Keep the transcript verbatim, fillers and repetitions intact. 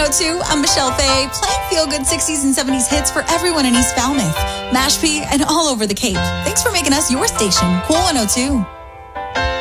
oh two. I'm Michelle Fay, playing feel-good sixties and seventies hits for everyone in East Falmouth, Mashpee, and all over the Cape. Thanks for making us your station, Cool one oh two.